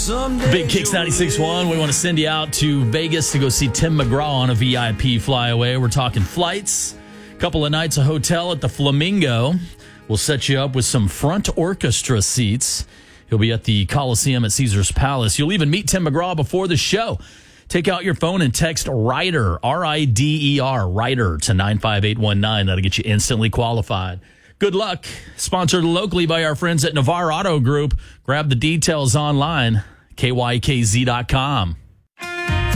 Big Kicks 96.1. We want to send you out to Vegas to go see Tim McGraw on a VIP flyaway. We're talking flights, a couple of nights, a hotel at the Flamingo. We'll set you up with some front orchestra seats. He'll be at the Coliseum at Caesars Palace. You'll even meet Tim McGraw before the show. Take out your phone and text RIDER, R-I-D-E-R, RIDER to 95819. That'll get you instantly qualified. Good luck. Sponsored locally by our friends at Navarre Auto Group. Grab the details online, kykz.com.